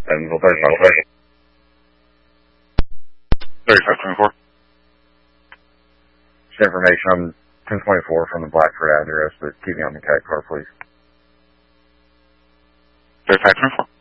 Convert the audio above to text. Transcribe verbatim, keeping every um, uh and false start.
Evansville thirty-five. thirty-five twenty-four. Just information on ten twenty-four from the Blackford address, but keep me on the cat car, please. thirty-five twenty-four.